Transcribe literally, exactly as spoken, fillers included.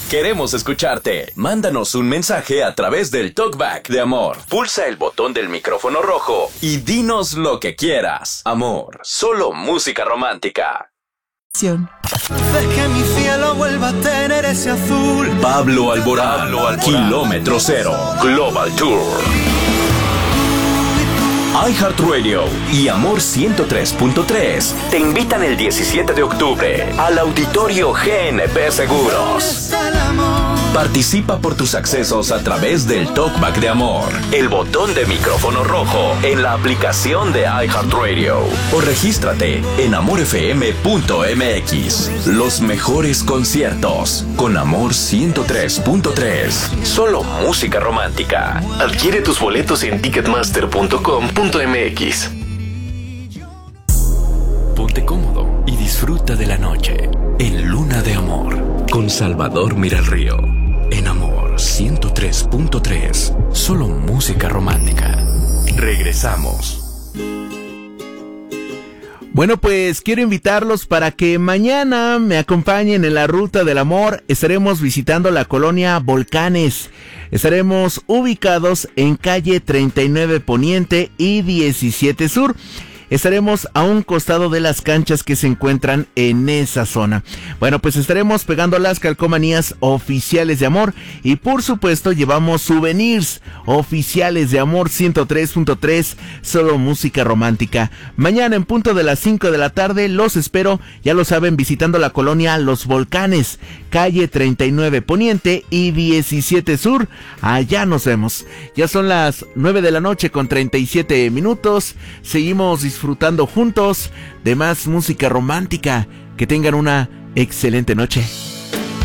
Queremos escucharte. Mándanos un mensaje a través del Talkback de Amor. Pulsa el botón del micrófono rojo y dinos lo que quieras. Amor, solo música romántica. Haces que mi cielo vuelva a tener ese azul. Pablo Alborán, Pablo Alborán. Kilómetro Cero, Global Tour. iHeartRadio y Amor ciento tres punto tres te invitan el diecisiete de octubre al Auditorio G N P Seguros. Participa por tus accesos a través del Talkback de Amor, el botón de micrófono rojo en la aplicación de iHeartRadio o regístrate en amor f m punto m x. Los mejores conciertos con Amor ciento tres punto tres. Solo música romántica. Adquiere tus boletos en ticketmaster punto com punto m x. Ponte cómodo y disfruta de la noche en Luna de Amor con Salvador Miralrío. En Amor ciento tres punto tres. Solo música romántica. Regresamos. Bueno, pues quiero invitarlos para que mañana me acompañen en la Ruta del Amor. Estaremos visitando la colonia Volcanes. Estaremos ubicados en calle treinta y nueve Poniente y diecisiete Sur. Estaremos a un costado de las canchas que se encuentran en esa zona. Bueno, pues estaremos pegando las calcomanías oficiales de Amor y por supuesto llevamos souvenirs oficiales de Amor ciento tres punto tres, solo música romántica. Mañana en punto de las cinco de la tarde los espero, ya lo saben, visitando la colonia Los Volcanes, calle treinta y nueve Poniente y diecisiete Sur. Allá nos vemos. Ya son las nueve de la noche con treinta y siete minutos. Seguimos disfrutando juntos de más música romántica. Que tengan una excelente noche.